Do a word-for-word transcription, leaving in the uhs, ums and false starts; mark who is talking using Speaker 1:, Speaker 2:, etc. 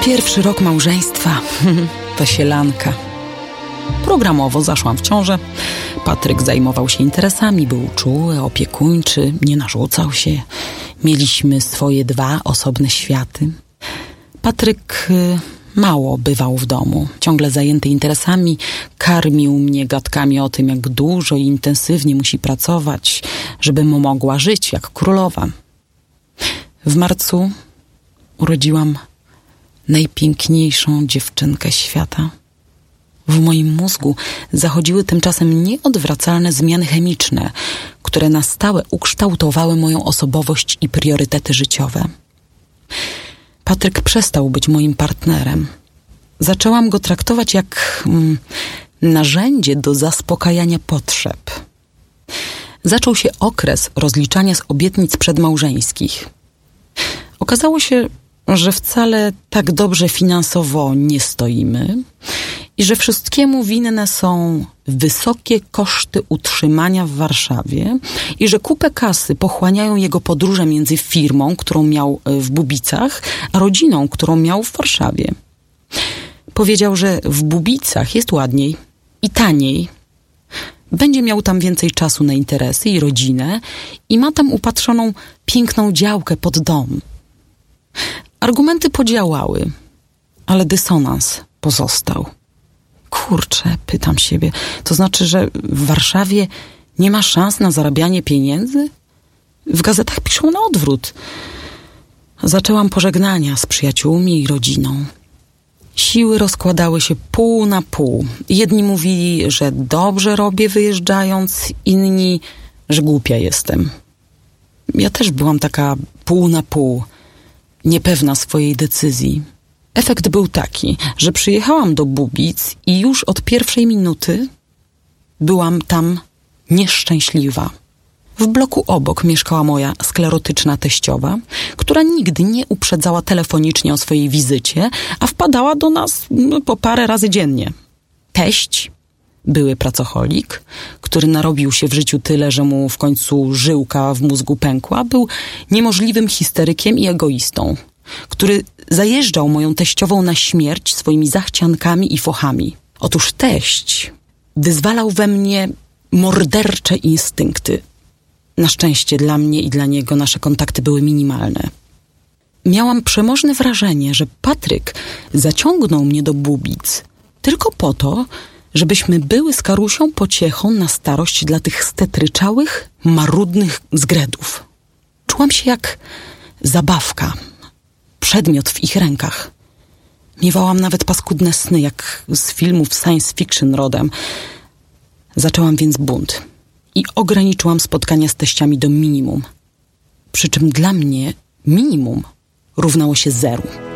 Speaker 1: Pierwszy rok małżeństwa to sielanka. Programowo zaszłam w ciążę. Patryk zajmował się interesami, był czuły, opiekuńczy, nie narzucał się. Mieliśmy swoje dwa osobne światy. Patryk y, mało bywał w domu. Ciągle zajęty interesami, karmił mnie gadkami o tym, jak dużo i intensywnie musi pracować, żebym mogła żyć jak królowa. W marcu urodziłam najpiękniejszą dziewczynkę świata. W moim mózgu zachodziły tymczasem nieodwracalne zmiany chemiczne, które na stałe ukształtowały moją osobowość i priorytety życiowe. Patryk przestał być moim partnerem. Zaczęłam go traktować jak mm, narzędzie do zaspokajania potrzeb. Zaczął się okres rozliczania z obietnic przedmałżeńskich. Okazało się, że wcale tak dobrze finansowo nie stoimy i że wszystkiemu winne są wysokie koszty utrzymania w Warszawie i że kupę kasy pochłaniają jego podróże między firmą, którą miał w Bubicach, a rodziną, którą miał w Warszawie. Powiedział, że w Bubicach jest ładniej i taniej. Będzie miał tam więcej czasu na interesy i rodzinę i ma tam upatrzoną piękną działkę pod dom. Argumenty podziałały, ale dysonans pozostał. Kurczę, pytam siebie, to znaczy, że w Warszawie nie ma szans na zarabianie pieniędzy? W gazetach piszą na odwrót. Zaczęłam pożegnania z przyjaciółmi i rodziną. Siły rozkładały się pół na pół. Jedni mówili, że dobrze robię wyjeżdżając, inni, że głupia jestem. Ja też byłam taka pół na pół, niepewna swojej decyzji. Efekt był taki, że przyjechałam do Bubic i już od pierwszej minuty byłam tam nieszczęśliwa. W bloku obok mieszkała moja sklerotyczna teściowa, która nigdy nie uprzedzała telefonicznie o swojej wizycie, a wpadała do nas po parę razy dziennie. Teść, były pracocholik, który narobił się w życiu tyle, że mu w końcu żyłka w mózgu pękła, był niemożliwym histerykiem i egoistą, który zajeżdżał moją teściową na śmierć swoimi zachciankami i fochami. Otóż teść wyzwalał we mnie mordercze instynkty. Na szczęście dla mnie i dla niego nasze kontakty były minimalne. Miałam przemożne wrażenie, że Patryk zaciągnął mnie do Bubic tylko po to, żebyśmy były z Karusią pociechą na starość dla tych stetryczałych, marudnych zgredów. Czułam się jak zabawka, przedmiot w ich rękach. Miewałam nawet paskudne sny, jak z filmów science fiction rodem. Zaczęłam więc bunt i ograniczyłam spotkania z teściami do minimum. Przy czym dla mnie minimum równało się zeru.